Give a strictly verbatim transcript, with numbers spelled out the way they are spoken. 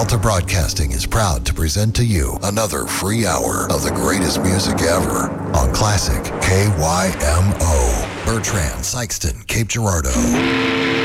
Delta Broadcasting is proud to present to you another free hour of the greatest music ever on Classic K Y M O. Bertrand, Sykeston, Cape Girardeau.